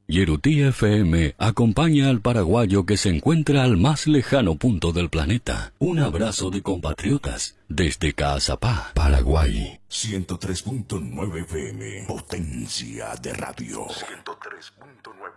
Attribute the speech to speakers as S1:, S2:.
S1: Yerutí FM acompaña al paraguayo que se encuentra al más lejano punto del planeta. Un abrazo de compatriotas desde Caazapá, Paraguay.
S2: 103.9 FM, potencia de radio. 103.9.